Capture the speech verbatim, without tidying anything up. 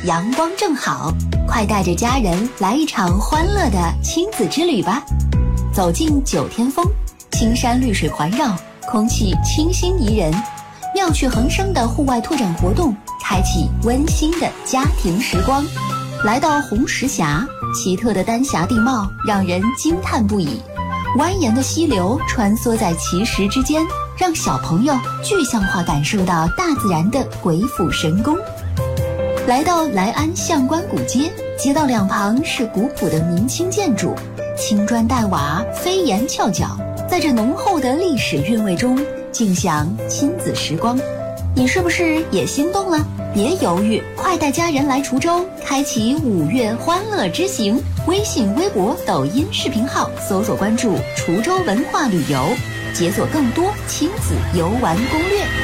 阳光正好，快带着家人来一场欢乐的亲子之旅吧。走进九天峰，青山绿水环绕，空气清新宜人，妙趣横生的户外拓展活动，开启温馨的家庭时光。来到红石峡，奇特的丹霞地貌让人惊叹不已，蜿蜒的溪流穿梭在奇石之间，让小朋友具象化感受到大自然的鬼斧神工。来到来安象关古街，街道两旁是古朴的明清建筑，青砖黛瓦，飞檐翘角，在这浓厚的历史韵味中尽享亲子时光。你是不是也心动了？别犹豫，快带家人来滁州，开启五月欢乐之行。微信、微博、抖音视频号搜索关注滁州文化旅游，解锁更多亲子游玩攻略。